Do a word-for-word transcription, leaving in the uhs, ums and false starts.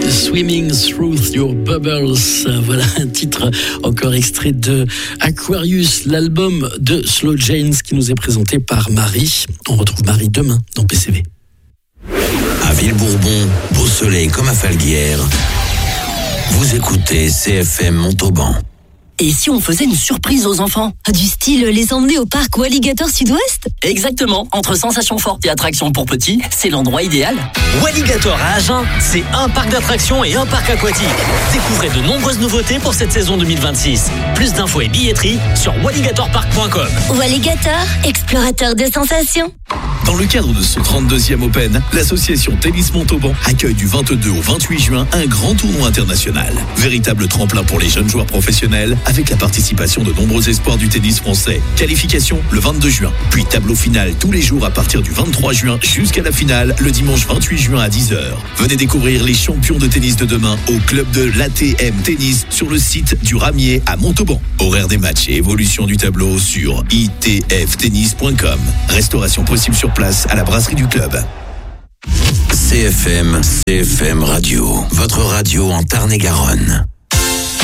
Swimming Through Your Bubbles, voilà un titre encore extrait de Aquarius, l'album de Slow Janes qui nous est présenté par Marie. On retrouve Marie demain dans P C V. À Villebourbon, Beausoleil comme à Falguière, vous écoutez C F M Montauban. Et si on faisait une surprise aux enfants? Du style les emmener au parc Walligator Sud-Ouest? Exactement, entre sensations fortes et attractions pour petits, c'est l'endroit idéal. Walligator à Agen, c'est un parc d'attractions et un parc aquatique. Découvrez de nombreuses nouveautés pour cette saison deux mille vingt-six. Plus d'infos et billetterie sur walligator park point com. Walligator, explorateur de sensations. Dans le cadre de son trente-deuxième Open, l'association Tennis Montauban accueille du vingt-deux au vingt-huit juin un grand tournoi international. Véritable tremplin pour les jeunes joueurs professionnels avec la participation de nombreux espoirs du tennis français. Qualification le vingt-deux juin, puis tableau final tous les jours à partir du vingt-trois juin jusqu'à la finale le dimanche vingt-huit juin à dix heures. Venez découvrir les champions de tennis de demain au club de l'A T M Tennis sur le site du Ramier à Montauban. Horaire des matchs et évolution du tableau sur i t f tennis point com. Restauration possible sur place à la brasserie du club. C F M, C F M Radio, votre radio en Tarn-et-Garonne.